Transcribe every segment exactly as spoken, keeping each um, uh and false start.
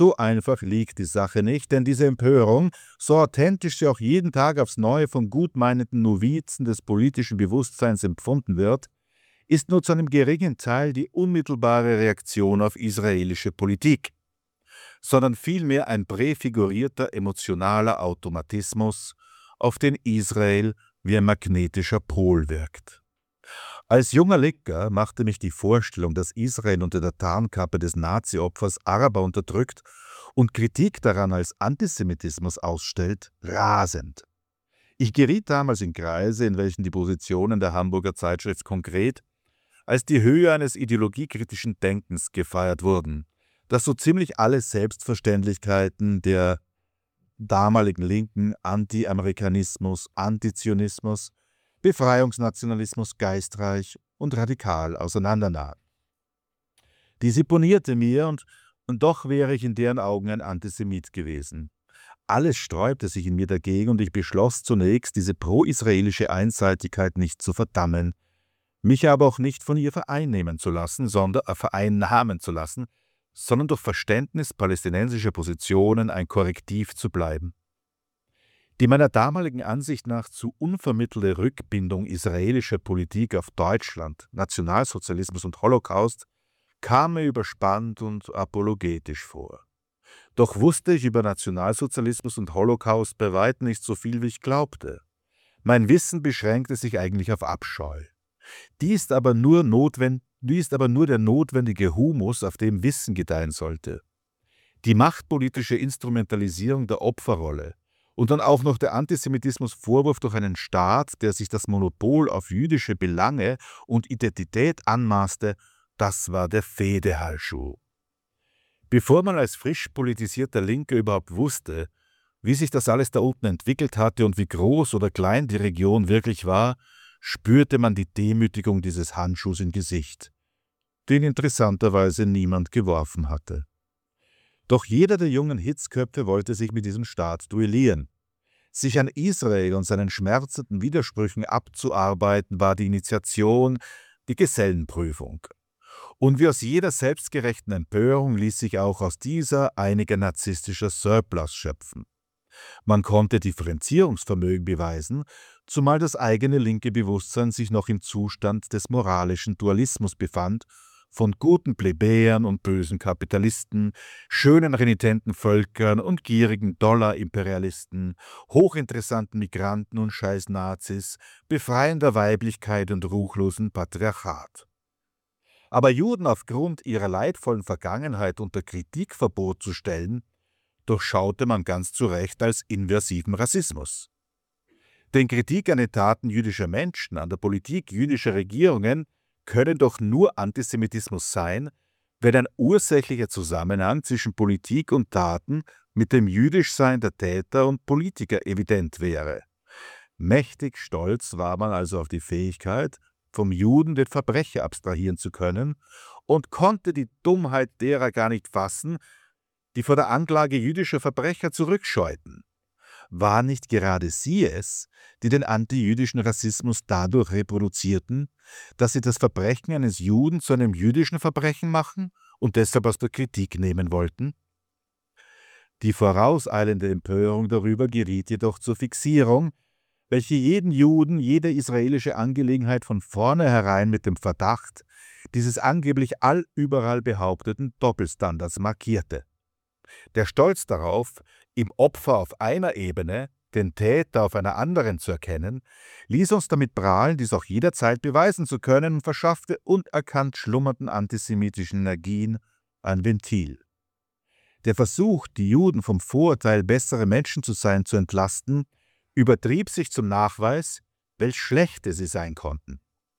So einfach liegt die Sache nicht, denn diese Empörung, so authentisch sie auch jeden Tag aufs Neue von gutmeinenden Novizen des politischen Bewusstseins empfunden wird, ist nur zu einem geringen Teil die unmittelbare Reaktion auf israelische Politik, sondern vielmehr ein präfigurierter emotionaler Automatismus, auf den Israel wie ein magnetischer Pol wirkt. Als junger Linker machte mich die Vorstellung, dass Israel unter der Tarnkappe des Nazi-Opfers Araber unterdrückt und Kritik daran als Antisemitismus ausstellt, rasend. Ich geriet damals in Kreise, in welchen die Positionen der Hamburger Zeitschrift Konkret als die Höhe eines ideologiekritischen Denkens gefeiert wurden, das so ziemlich alle Selbstverständlichkeiten der damaligen Linken, Anti-Amerikanismus, Antizionismus, Befreiungsnationalismus geistreich und radikal auseinandernahm. Dies imponierte mir und, und doch wäre ich in deren Augen ein Antisemit gewesen. Alles sträubte sich in mir dagegen und ich beschloss zunächst, diese pro-israelische Einseitigkeit nicht zu verdammen, mich aber auch nicht von ihr vereinnehmen zu lassen, sondern äh, vereinnahmen zu lassen, sondern durch Verständnis palästinensischer Positionen ein Korrektiv zu bleiben. Die meiner damaligen Ansicht nach zu unvermittelte Rückbindung israelischer Politik auf Deutschland, Nationalsozialismus und Holocaust kam mir überspannt und apologetisch vor. Doch wusste ich über Nationalsozialismus und Holocaust bei weitem nicht so viel, wie ich glaubte. Mein Wissen beschränkte sich eigentlich auf Abscheu. Dies ist aber nur notwendig, dies ist aber nur der notwendige Humus, auf dem Wissen gedeihen sollte. Die machtpolitische Instrumentalisierung der Opferrolle und dann auch noch der Antisemitismusvorwurf durch einen Staat, der sich das Monopol auf jüdische Belange und Identität anmaßte, das war der Fehdehandschuh. Bevor man als frisch politisierter Linker überhaupt wusste, wie sich das alles da unten entwickelt hatte und wie groß oder klein die Region wirklich war, spürte man die Demütigung dieses Handschuhs im Gesicht, den interessanterweise niemand geworfen hatte. Doch jeder der jungen Hitzköpfe wollte sich mit diesem Staat duellieren. Sich an Israel und seinen schmerzenden Widersprüchen abzuarbeiten, war die Initiation, die Gesellenprüfung. Und wie aus jeder selbstgerechten Empörung ließ sich auch aus dieser einiger narzisstischer Surplus schöpfen. Man konnte Differenzierungsvermögen beweisen, zumal das eigene linke Bewusstsein sich noch im Zustand des moralischen Dualismus befand, von guten Plebejern und bösen Kapitalisten, schönen renitenten Völkern und gierigen Dollar-Imperialisten, hochinteressanten Migranten und scheiß Nazis, befreiender Weiblichkeit und ruchlosen Patriarchat. Aber Juden aufgrund ihrer leidvollen Vergangenheit unter Kritikverbot zu stellen, durchschaute man ganz zu Recht als inversiven Rassismus. Denn Kritik an den Taten jüdischer Menschen, an der Politik jüdischer Regierungen können doch nur Antisemitismus sein, wenn ein ursächlicher Zusammenhang zwischen Politik und Taten mit dem Jüdischsein der Täter und Politiker evident wäre. Mächtig stolz war man also auf die Fähigkeit, vom Juden den Verbrecher abstrahieren zu können und konnte die Dummheit derer gar nicht fassen, die vor der Anklage jüdischer Verbrecher zurückscheuten. War nicht gerade sie es, die den antijüdischen Rassismus dadurch reproduzierten, dass sie das Verbrechen eines Juden zu einem jüdischen Verbrechen machen und deshalb aus der Kritik nehmen wollten? Die vorauseilende Empörung darüber geriet jedoch zur Fixierung, welche jeden Juden, jede israelische Angelegenheit von vornherein mit dem Verdacht dieses angeblich allüberall behaupteten Doppelstandards markierte. Der Stolz darauf, im Opfer auf einer Ebene, den Täter auf einer anderen zu erkennen, ließ uns damit prahlen, dies auch jederzeit beweisen zu können und verschaffte unerkannt schlummernden antisemitischen Energien ein Ventil. Der Versuch, die Juden vom Vorurteil, bessere Menschen zu sein, zu entlasten, übertrieb sich zum Nachweis, welch schlechte sie sein konnten.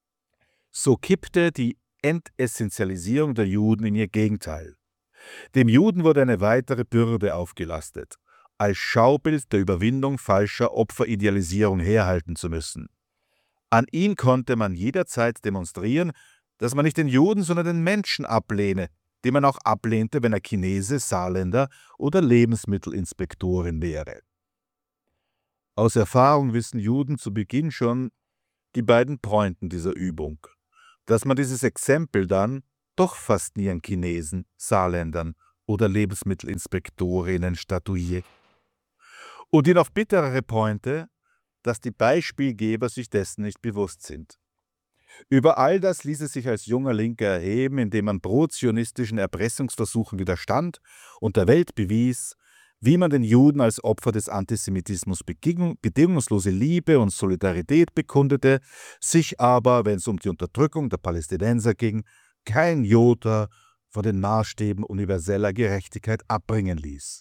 So kippte die Entessentialisierung der Juden in ihr Gegenteil. Dem Juden wurde eine weitere Bürde aufgelastet, als Schaubild der Überwindung falscher Opferidealisierung herhalten zu müssen. An ihm konnte man jederzeit demonstrieren, dass man nicht den Juden, sondern den Menschen ablehne, den man auch ablehnte, wenn er Chinese, Saarländer oder Lebensmittelinspektorin wäre. Aus Erfahrung wissen Juden zu Beginn schon die beiden Pointen dieser Übung, dass man dieses Exempel dann doch fast nie an Chinesen, Saarländern oder Lebensmittelinspektorinnen statuiert. Und die noch bitterere Pointe, dass die Beispielgeber sich dessen nicht bewusst sind. Über all das ließ es sich als junger Linker erheben, indem man pro-zionistischen Erpressungsversuchen widerstand und der Welt bewies, wie man den Juden als Opfer des Antisemitismus bedingungslose Liebe und Solidarität bekundete, sich aber, wenn es um die Unterdrückung der Palästinenser ging, kein Jota von den Maßstäben universeller Gerechtigkeit abbringen ließ.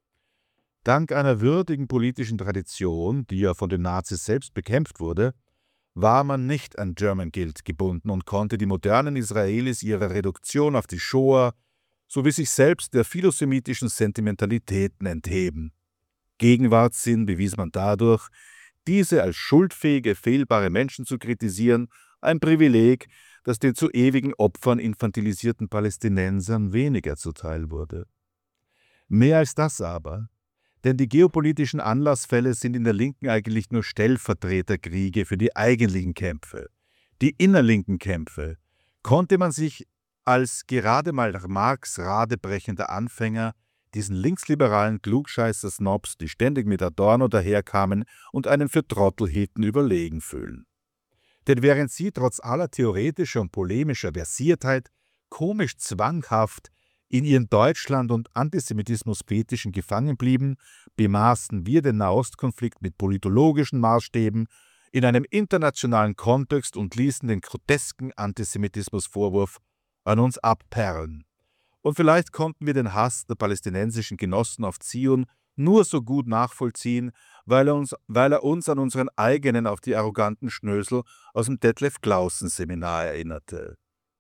Dank einer würdigen politischen Tradition, die ja von den Nazis selbst bekämpft wurde, war man nicht an German Guild gebunden und konnte die modernen Israelis ihrer Reduktion auf die Shoah sowie sich selbst der philosemitischen Sentimentalitäten entheben. Gegenwartssinn bewies man dadurch, diese als schuldfähige, fehlbare Menschen zu kritisieren, ein Privileg, das den zu ewigen Opfern infantilisierten Palästinensern weniger zuteil wurde. Mehr als das aber, denn die geopolitischen Anlassfälle sind in der Linken eigentlich nur Stellvertreterkriege für die eigentlichen Kämpfe. Die innerlinken Kämpfe konnte man sich als gerade mal nach Marx radebrechender Anfänger diesen linksliberalen Klugscheißer-Snobs, die ständig mit Adorno daherkamen und einen für Trottel hielten, überlegen fühlen. Denn während sie trotz aller theoretischer und polemischer Versiertheit komisch zwanghaft in ihren Deutschland- und Antisemitismus-Fetischen gefangen blieben, bemaßen wir den Nahostkonflikt mit politologischen Maßstäben in einem internationalen Kontext und ließen den grotesken Antisemitismusvorwurf an uns abperlen. Und vielleicht konnten wir den Hass der palästinensischen Genossen auf Zion nur so gut nachvollziehen, weil er uns, weil er uns an unseren eigenen auf die arroganten Schnösel aus dem Detlef-Glausen-Seminar erinnerte.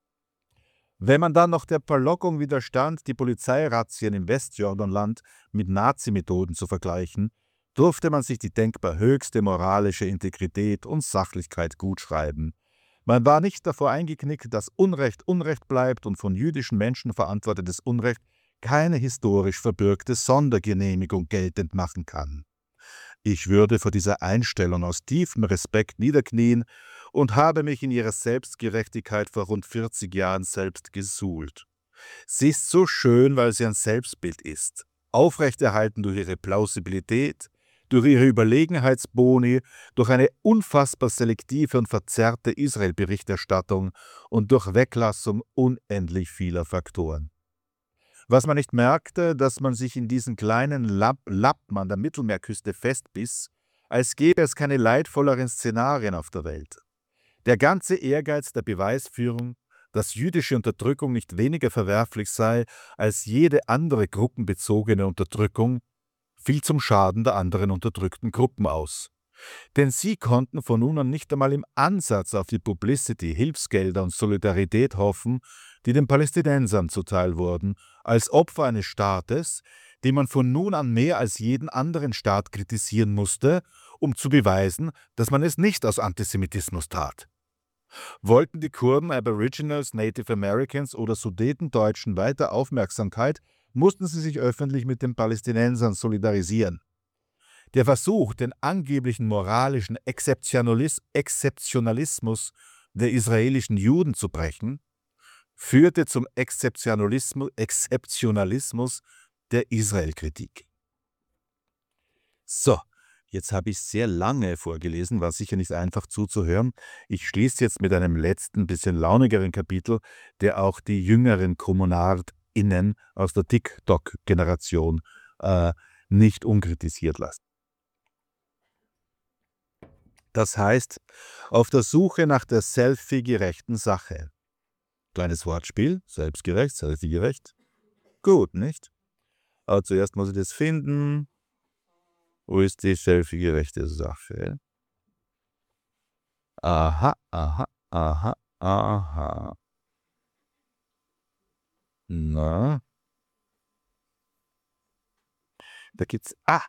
Wenn man dann noch der Verlockung widerstand, die Polizeirazzien im Westjordanland mit Nazi-Methoden zu vergleichen, durfte man sich die denkbar höchste moralische Integrität und Sachlichkeit gutschreiben. Man war nicht davor eingeknickt, dass Unrecht Unrecht bleibt und von jüdischen Menschen verantwortetes Unrecht keine historisch verbürgte Sondergenehmigung geltend machen kann. Ich würde vor dieser Einstellung aus tiefem Respekt niederknien und habe mich in ihrer Selbstgerechtigkeit vor rund vierzig Jahren selbst gesuhlt. Sie ist so schön, weil sie ein Selbstbild ist, aufrechterhalten durch ihre Plausibilität, durch ihre Überlegenheitsboni, durch eine unfassbar selektive und verzerrte Israel-Berichterstattung und durch Weglassung unendlich vieler Faktoren. Was man nicht merkte, dass man sich in diesen kleinen Lapp Lappen an der Mittelmeerküste festbiss, als gäbe es keine leidvolleren Szenarien auf der Welt. Der ganze Ehrgeiz der Beweisführung, dass jüdische Unterdrückung nicht weniger verwerflich sei als jede andere gruppenbezogene Unterdrückung, fiel zum Schaden der anderen unterdrückten Gruppen aus. Denn sie konnten von nun an nicht einmal im Ansatz auf die Publicity, Hilfsgelder und Solidarität hoffen, die den Palästinensern zuteil wurden, als Opfer eines Staates, den man von nun an mehr als jeden anderen Staat kritisieren musste, um zu beweisen, dass man es nicht aus Antisemitismus tat. Wollten die Kurden, Aboriginals, Native Americans oder Sudetendeutschen weiter Aufmerksamkeit, mussten sie sich öffentlich mit den Palästinensern solidarisieren. Der Versuch, den angeblichen moralischen Exzeptionalis- Exzeptionalismus der israelischen Juden zu brechen, führte zum Exzeptionalismus, Exzeptionalismus der Israel-Kritik. So, jetzt habe ich sehr lange vorgelesen, war sicher nicht einfach zuzuhören. Ich schließe jetzt mit einem letzten, bisschen launigeren Kapitel, der auch die jüngeren KommunardInnen aus der TikTok-Generation äh, nicht unkritisiert lässt. Das heißt, auf der Suche nach der selfie-gerechten Sache. Kleines Wortspiel, selbstgerecht, selfie-gerecht. Gut, nicht? Aber zuerst muss ich das finden. Wo ist die selfie-gerechte Sache? Aha, aha, aha, aha. Na? Da gibt's... Ah!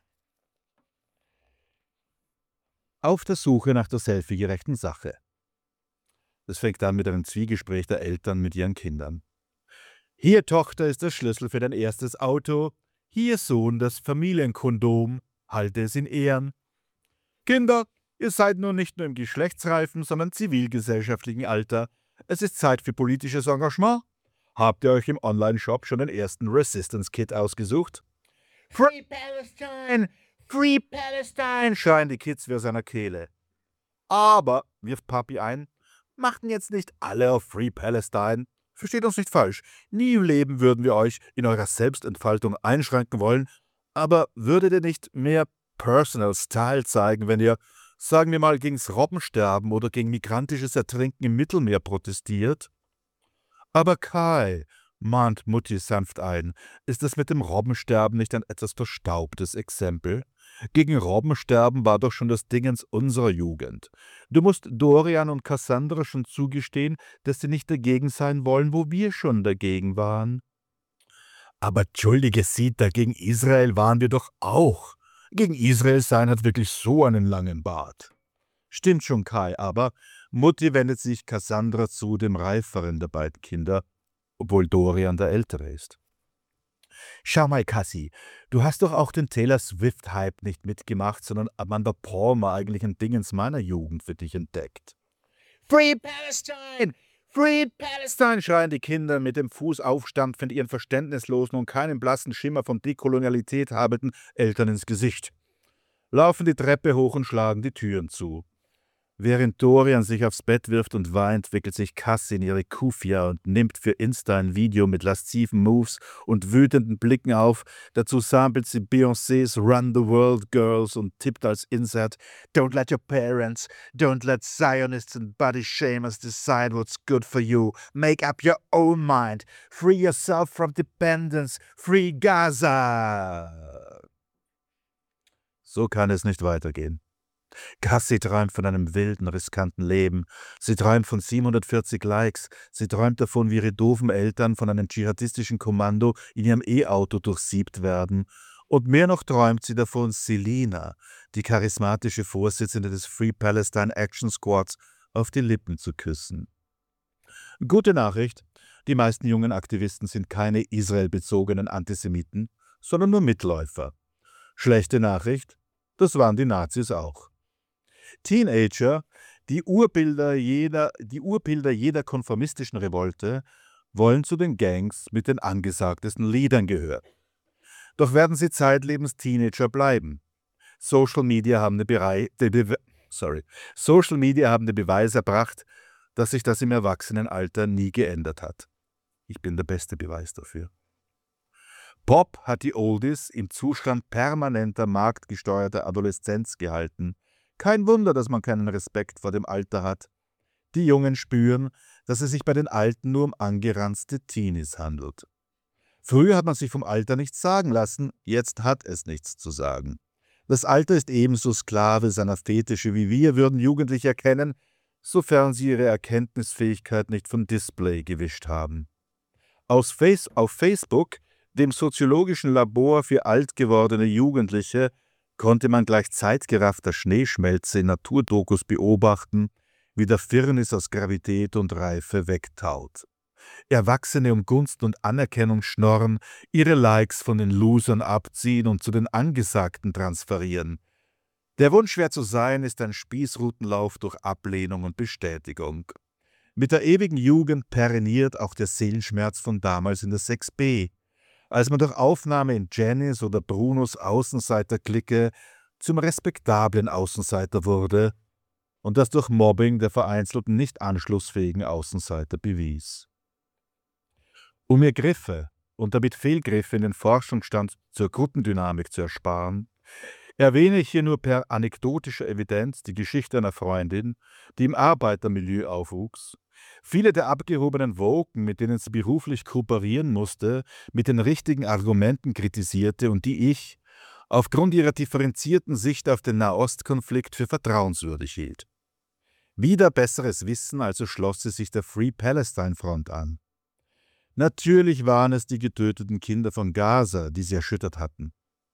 Auf der Suche nach der selfie-gerechten Sache. Das fängt an mit einem Zwiegespräch der Eltern mit ihren Kindern. Hier, Tochter, ist der Schlüssel für dein erstes Auto. Hier, Sohn, das Familienkondom. Halte es in Ehren. Kinder, ihr seid nun nicht nur im geschlechtsreifen, sondern zivilgesellschaftlichen Alter. Es ist Zeit für politisches Engagement. Habt ihr euch im Online-Shop schon den ersten Resistance-Kit ausgesucht? Free Palestine! Free Palestine! Schreien die Kids wie aus seiner Kehle. Aber, wirft Papi ein, machten jetzt nicht alle auf Free Palestine. Versteht uns nicht falsch, nie im Leben würden wir euch in eurer Selbstentfaltung einschränken wollen, aber würdet ihr nicht mehr Personal Style zeigen, wenn ihr, sagen wir mal, gegens Robbensterben oder gegen migrantisches Ertrinken im Mittelmeer protestiert? Aber Kai, mahnt Mutti sanft ein, ist das mit dem Robbensterben nicht ein etwas verstaubtes Exempel? Gegen Robbensterben war doch schon das Dingens unserer Jugend. Du musst Dorian und Cassandra schon zugestehen, dass sie nicht dagegen sein wollen, wo wir schon dagegen waren. Aber entschuldige Sita, gegen Israel waren wir doch auch. Gegen Israel sein hat wirklich so einen langen Bart. Stimmt schon, Kai, aber Mutti wendet sich Cassandra zu, dem reiferen der beiden Kinder, obwohl Dorian der ältere ist. Schau mal, Cassie, du hast doch auch den Taylor Swift-Hype nicht mitgemacht, sondern Amanda Palmer, eigentlich ein Dingens meiner Jugend, für dich entdeckt. Free Palestine! Free Palestine! Schreien die Kinder mit dem Fuß aufstampfend ihren verständnislosen und keinen blassen Schimmer von Dekolonialität habenden Eltern ins Gesicht. Laufen die Treppe hoch und schlagen die Türen zu. Während Dorian sich aufs Bett wirft und weint, wickelt sich Cassie in ihre Kufia und nimmt für Insta ein Video mit lasziven Moves und wütenden Blicken auf. Dazu samplet sie Beyoncés Run the World Girls und tippt als Insert Don't let your parents, don't let Zionists and body shamers decide what's good for you. Make up your own mind. Free yourself from dependence. Free Gaza. So kann es nicht weitergehen. Cassie träumt von einem wilden, riskanten Leben. Sie träumt von siebenhundertvierzig Likes. Sie träumt davon, wie ihre doofen Eltern von einem dschihadistischen Kommando in ihrem E-Auto durchsiebt werden. Und mehr noch träumt sie davon, Selina, die charismatische Vorsitzende des Free Palestine Action Squads, auf die Lippen zu küssen. Gute Nachricht, die meisten jungen Aktivisten sind keine israelbezogenen Antisemiten, sondern nur Mitläufer. Schlechte Nachricht, das waren die Nazis auch. Teenager, die Urbilder jeder, die Urbilder jeder konformistischen Revolte, wollen zu den Gangs mit den angesagtesten Liedern gehören. Doch werden sie zeitlebens Teenager bleiben. Social Media haben den, Berei den, Be Sorry. Social Media haben den Beweis erbracht, dass sich das im Erwachsenenalter nie geändert hat. Ich bin der beste Beweis dafür. Pop hat die Oldies im Zustand permanenter marktgesteuerter Adoleszenz gehalten. Kein Wunder, dass man keinen Respekt vor dem Alter hat. Die Jungen spüren, dass es sich bei den Alten nur um angeranzte Teenies handelt. Früher hat man sich vom Alter nichts sagen lassen, jetzt hat es nichts zu sagen. Das Alter ist ebenso Sklave seiner Fetische wie wir, würden Jugendliche erkennen, sofern sie ihre Erkenntnisfähigkeit nicht vom Display gewischt haben. Aus Face auf Facebook, dem soziologischen Labor für alt gewordene Jugendliche, konnte man gleich zeitgeraffter Schneeschmelze in Naturdokus beobachten, wie der Firnis aus Gravität und Reife wegtaut. Erwachsene um Gunst und Anerkennung schnorren, ihre Likes von den Losern abziehen und zu den Angesagten transferieren. Der Wunsch, schwer zu sein, ist ein Spießrutenlauf durch Ablehnung und Bestätigung. Mit der ewigen Jugend perenniert auch der Seelenschmerz von damals in der sechs b, als man durch Aufnahme in Jennys oder Brunos Außenseiterklicke zum respektablen Außenseiter wurde und das durch Mobbing der vereinzelten, nicht anschlussfähigen Außenseiter bewies. Um mir Griffe und damit Fehlgriffe in den Forschungsstand zur Gruppendynamik zu ersparen, erwähne ich hier nur per anekdotischer Evidenz die Geschichte einer Freundin, die im Arbeitermilieu aufwuchs, viele der abgehobenen Woken, mit denen sie beruflich kooperieren musste, mit den richtigen Argumenten kritisierte und die ich, aufgrund ihrer differenzierten Sicht auf den Nahostkonflikt, für vertrauenswürdig hielt. Wider besseres Wissen also schloss sie sich der Free Palestine Front an. Natürlich waren es die getöteten Kinder von Gaza, die sie erschüttert hatten.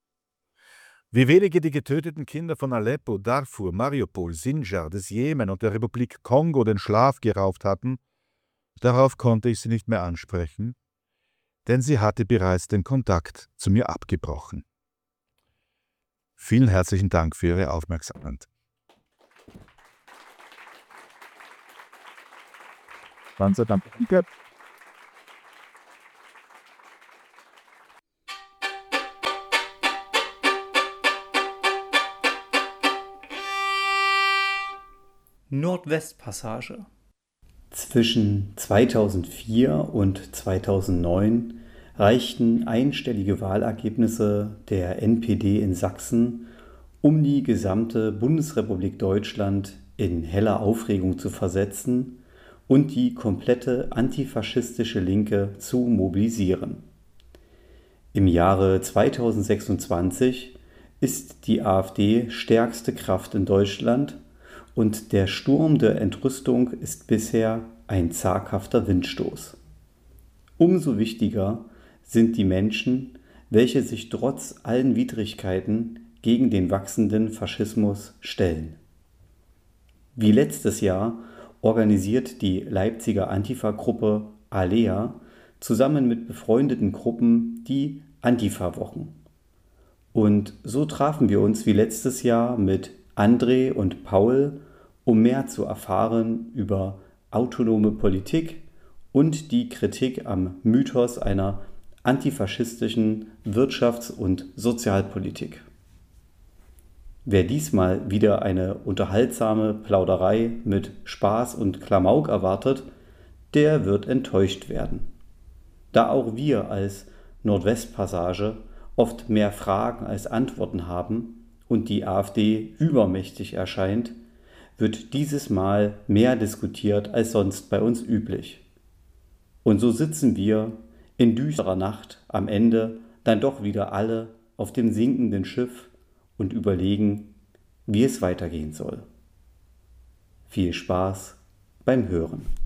Wie wenige die getöteten Kinder von Aleppo, Darfur, Mariupol, Sinjar, des Jemen und der Republik Kongo den Schlaf geraubt hatten, darauf konnte ich sie nicht mehr ansprechen, denn sie hatte bereits den Kontakt zu mir abgebrochen. Vielen herzlichen Dank für Ihre Aufmerksamkeit. Danke. Nordwestpassage. Zwischen zweitausendvier und zweitausendneun reichten einstellige Wahlergebnisse der N P D in Sachsen, um die gesamte Bundesrepublik Deutschland in helle Aufregung zu versetzen und die komplette antifaschistische Linke zu mobilisieren. Im Jahre zweitausendsechsundzwanzig ist die AfD stärkste Kraft in Deutschland und der Sturm der Entrüstung ist bisher ein zaghafter Windstoß. Umso wichtiger sind die Menschen, welche sich trotz allen Widrigkeiten gegen den wachsenden Faschismus stellen. Wie letztes Jahr organisiert die Leipziger Antifa-Gruppe Alea zusammen mit befreundeten Gruppen die Antifa-Wochen. Und so trafen wir uns wie letztes Jahr mit André und Paul, um mehr zu erfahren über autonome Politik und die Kritik am Mythos einer antifaschistischen Wirtschafts- und Sozialpolitik. Wer diesmal wieder eine unterhaltsame Plauderei mit Spaß und Klamauk erwartet, der wird enttäuscht werden. Da auch wir als Nordwestpassage oft mehr Fragen als Antworten haben und die AfD übermächtig erscheint, wird dieses Mal mehr diskutiert als sonst bei uns üblich. Und so sitzen wir in düsterer Nacht am Ende dann doch wieder alle auf dem sinkenden Schiff und überlegen, wie es weitergehen soll. Viel Spaß beim Hören.